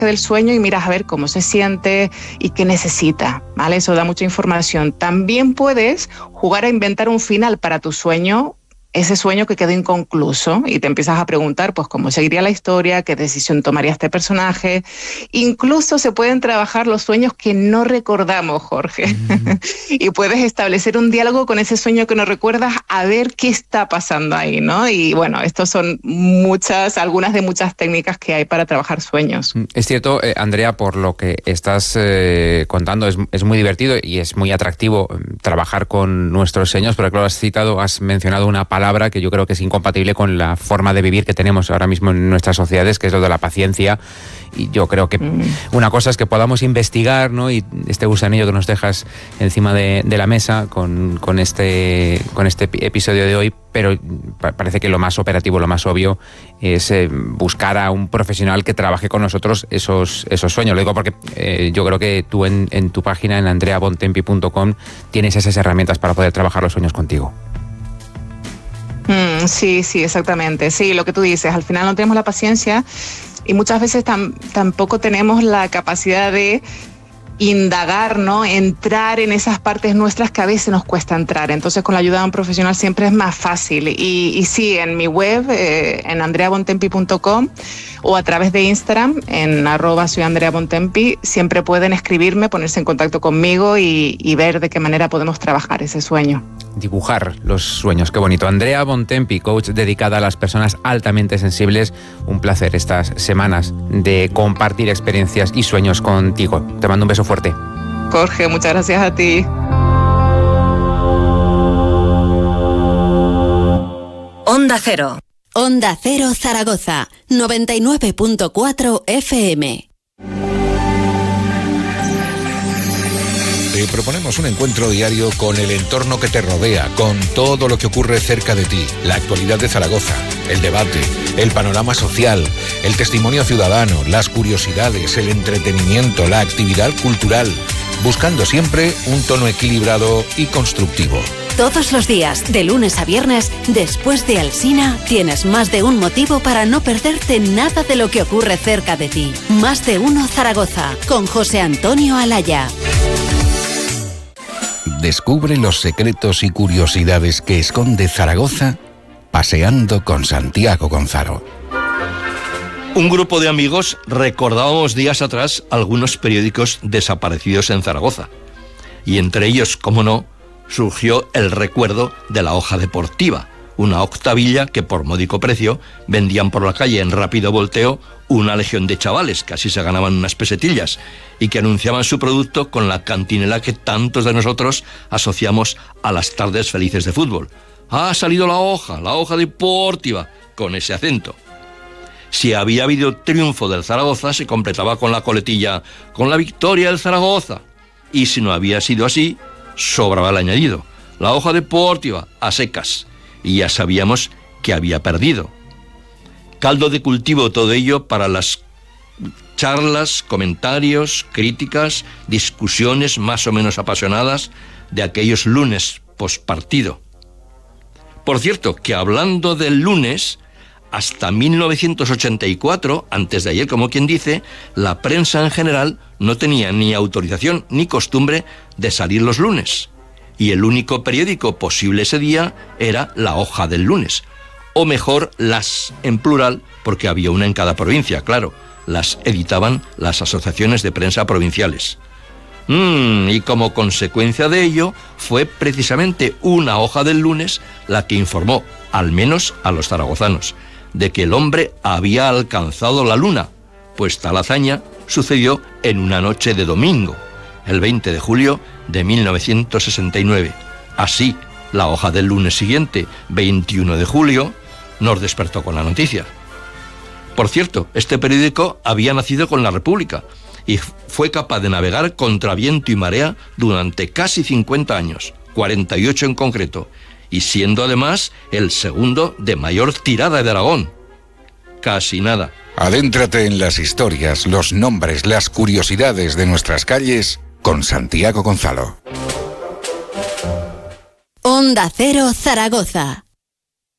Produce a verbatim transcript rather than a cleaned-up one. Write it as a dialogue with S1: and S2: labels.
S1: del sueño y miras a ver cómo se siente y qué necesita, ¿vale? Eso da mucha información. También puedes jugar a inventar un final para tu sueño, ese sueño que quedó inconcluso, y te empiezas a preguntar pues cómo seguiría la historia, qué decisión tomaría este personaje. Incluso se pueden trabajar los sueños que no recordamos, Jorge. Mm. Y puedes establecer un diálogo con ese sueño que no recuerdas a ver qué está pasando ahí, ¿no? Y bueno, estos son muchas, algunas de muchas técnicas que hay para trabajar sueños.
S2: Es cierto, eh, Andrea, por lo que estás eh, contando, es, es muy divertido y es muy atractivo trabajar con nuestros sueños, pero claro, has citado, has mencionado una palabra palabra que yo creo que es incompatible con la forma de vivir que tenemos ahora mismo en nuestras sociedades, que es lo de la paciencia. Y yo creo que mm. una cosa es que podamos investigar, ¿no? Y este gusanillo que nos dejas encima de, de la mesa con, con, este, con este episodio de hoy, pero parece que lo más operativo, lo más obvio es eh, buscar a un profesional que trabaje con nosotros esos, esos sueños. Lo digo porque eh, yo creo que tú en, en tu página, en andrea bontempi punto com, tienes esas herramientas para poder trabajar los sueños contigo.
S1: Mm, sí, sí, exactamente. Sí, lo que tú dices, al final no tenemos la paciencia y muchas veces tam, tampoco tenemos la capacidad de indagar, ¿no? Entrar en esas partes nuestras que a veces nos cuesta entrar. Entonces, con la ayuda de un profesional siempre es más fácil. Y, y sí, en mi web, eh, en andrea bontempi punto com, o a través de Instagram, en arroba soy Andrea Bontempi, siempre pueden escribirme, ponerse en contacto conmigo y, y ver de qué manera podemos trabajar ese sueño.
S2: Dibujar los sueños, qué bonito. Andrea Bontempi, coach dedicada a las personas altamente sensibles. Un placer estas semanas de compartir experiencias y sueños contigo. Te mando un beso fuerte.
S1: Jorge, muchas gracias a ti.
S3: Onda Cero. Onda Cero Zaragoza, noventa y nueve punto cuatro F M.
S4: Te proponemos un encuentro diario con el entorno que te rodea, con todo lo que ocurre cerca de ti, la actualidad de Zaragoza, el debate, el panorama social, el testimonio ciudadano, las curiosidades, el entretenimiento, la actividad cultural, buscando siempre un tono equilibrado y constructivo.
S3: Todos los días, de lunes a viernes, después de Alsina, tienes más de un motivo para no perderte nada de lo que ocurre cerca de ti. Más de uno Zaragoza, con José Antonio Alaya.
S4: Descubre los secretos y curiosidades que esconde Zaragoza paseando con Santiago Gonzalo.
S5: Un grupo de amigos recordábamos días atrás algunos periódicos desaparecidos en Zaragoza. Y entre ellos, cómo no, surgió el recuerdo de La Hoja Deportiva, una octavilla que por módico precio vendían por la calle en rápido volteo una legión de chavales que así se ganaban unas pesetillas y que anunciaban su producto con la cantinela que tantos de nosotros asociamos a las tardes felices de fútbol. Ha salido la hoja, la hoja deportiva, con ese acento. Si había habido triunfo del Zaragoza, se completaba con la coletilla, con la victoria del Zaragoza. Y si no había sido así, sobraba el añadido, la hoja deportiva, a secas. Y ya sabíamos que había perdido. Caldo de cultivo todo ello para las charlas, comentarios, críticas, discusiones más o menos apasionadas de aquellos lunes postpartido. Por cierto, que hablando del lunes, hasta mil novecientos ochenta y cuatro, antes de ayer como quien dice, la prensa en general no tenía ni autorización ni costumbre de salir los lunes. Y el único periódico posible ese día era La Hoja del Lunes. O mejor, las en plural, porque había una en cada provincia, claro. Las editaban las asociaciones de prensa provinciales. Mm, y como consecuencia de ello, fue precisamente una Hoja del Lunes la que informó, al menos a los zaragozanos, de que el hombre había alcanzado la luna, pues tal hazaña sucedió en una noche de domingo, el veinte de julio de mil novecientos sesenta y nueve. Así, La Hoja del Lunes siguiente, veintiuno de julio, nos despertó con la noticia. Por cierto, este periódico había nacido con la República y fue capaz de navegar contra viento y marea durante casi cincuenta años, cuarenta y ocho en concreto, y siendo además el segundo de mayor tirada de Aragón. Casi nada.
S4: Adéntrate en las historias, los nombres, las curiosidades de nuestras calles con Santiago Gonzalo.
S3: Onda Cero Zaragoza.